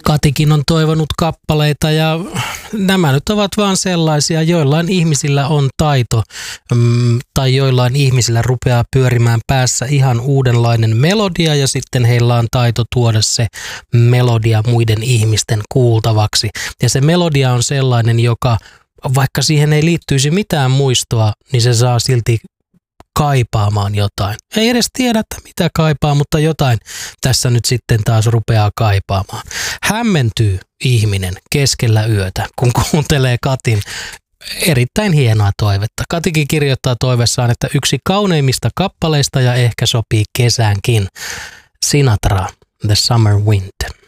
Katikin on toivonut kappaleita ja nämä nyt ovat vaan sellaisia, joillain ihmisillä on taito tai joillain ihmisillä rupeaa pyörimään päässä ihan uudenlainen melodia ja sitten heillä on taito tuoda se melodia muiden ihmisten kuultavaksi. Ja se melodia on sellainen, joka vaikka siihen ei liittyisi mitään muistoa, niin se saa silti kaipaamaan jotain. Ei edes tiedä, että mitä kaipaa, mutta jotain tässä nyt sitten taas rupeaa kaipaamaan. Hämmentyy ihminen keskellä yötä, kun kuuntelee Katin erittäin hienoa toivetta. Katikin kirjoittaa toivessaan, että yksi kauneimmista kappaleista ja ehkä sopii kesäänkin. Sinatra, The Summer Wind.